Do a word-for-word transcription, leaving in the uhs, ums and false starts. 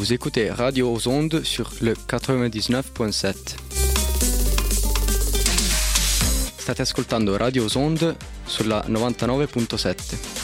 Vous écoutez Radio aux Ondes sur le quatre-vingt-dix-neuf virgola sette. State ascoltando Radio aux Ondes sulla novantanove virgola sette.